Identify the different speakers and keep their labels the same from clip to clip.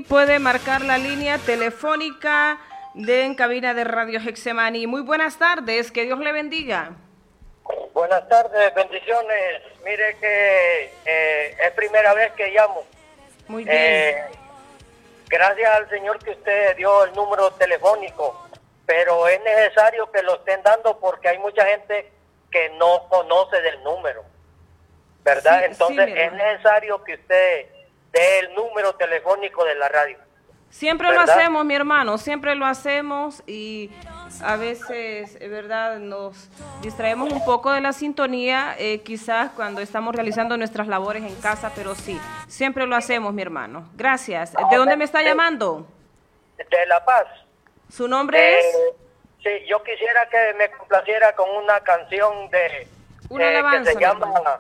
Speaker 1: puede marcar la línea telefónica en cabina de Radio Getsemaní. Muy buenas tardes, que Dios le bendiga.
Speaker 2: Buenas tardes, bendiciones. Mire que es primera vez que llamo.
Speaker 1: Muy bien.
Speaker 2: Gracias al Señor que usted dio el número telefónico, pero es necesario que lo estén dando porque hay mucha gente que no conoce del número, ¿verdad?
Speaker 1: Sí,
Speaker 2: entonces
Speaker 1: sí,
Speaker 2: es necesario que usted dé el número telefónico de la radio.
Speaker 1: Siempre
Speaker 2: ¿verdad?
Speaker 1: lo hacemos, mi hermano, siempre lo hacemos y a veces, ¿verdad? Nos distraemos un poco de la sintonía, quizás cuando estamos realizando nuestras labores en casa, pero sí, siempre lo hacemos, mi hermano. Gracias. ¿De dónde me está llamando?
Speaker 2: De La Paz.
Speaker 1: ¿Su nombre es?
Speaker 2: Sí, yo quisiera que me complaciera con una canción de
Speaker 1: Una alabanza,
Speaker 2: que se llama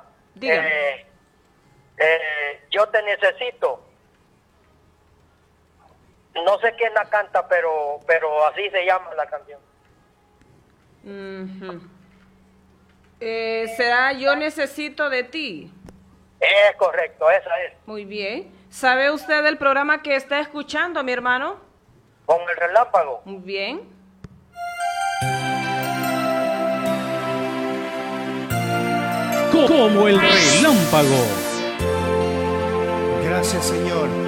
Speaker 2: Yo te necesito. No sé quién la canta, pero así se llama la canción.
Speaker 1: ¿Será Yo necesito de ti?
Speaker 2: Es correcto, esa es.
Speaker 1: Muy bien. ¿Sabe usted del programa que está escuchando, mi hermano?
Speaker 2: Con el relámpago.
Speaker 1: Muy bien.
Speaker 3: Como el relámpago.
Speaker 4: Gracias, Señor.